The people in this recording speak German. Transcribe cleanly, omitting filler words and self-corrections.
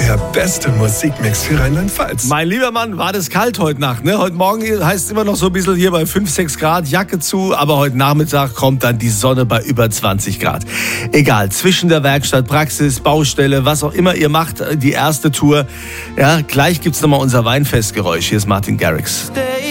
Der beste Musikmix für Rheinland-Pfalz. Mein lieber Mann, war das kalt heute Nacht, ne? Heute Morgen heißt es immer noch so ein bisschen hier bei 5, 6 Grad, Jacke zu, aber heute Nachmittag kommt dann die Sonne bei über 20 Grad. Egal, zwischen der Werkstatt, Praxis, Baustelle, was auch immer ihr macht, die erste Tour. Ja, gleich gibt's nochmal unser Weinfestgeräusch. Hier ist Martin Garrix.